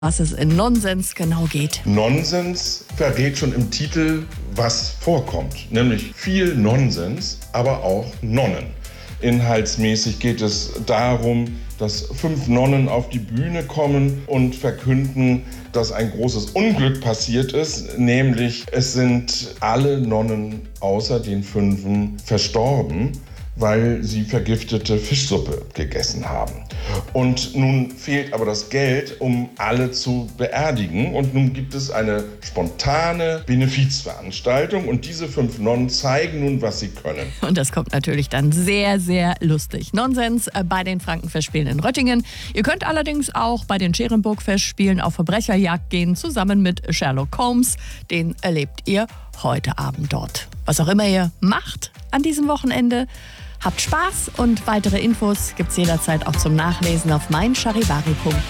was es in Nonsens genau geht. Nonsens verrät schon im Titel, was vorkommt. Nämlich viel Nonsens, aber auch Nonnen. Inhaltsmäßig geht es darum, dass 5 Nonnen auf die Bühne kommen und verkünden, dass ein großes Unglück passiert ist. Nämlich es sind alle Nonnen außer den 5 verstorben, weil sie vergiftete Fischsuppe gegessen haben. Und nun fehlt aber das Geld, um alle zu beerdigen. Und nun gibt es eine spontane Benefizveranstaltung. Und diese 5 Nonnen zeigen nun, was sie können. Und das kommt natürlich dann sehr, sehr lustig. Nonsens bei den Frankenfestspielen in Röttingen. Ihr könnt allerdings auch bei den Scherenburg-Festspielen auf Verbrecherjagd gehen, zusammen mit Sherlock Holmes. Den erlebt ihr heute Abend dort. Was auch immer ihr macht an diesem Wochenende, habt Spaß und weitere Infos gibt's jederzeit auch zum Nachlesen auf meincharivari.de.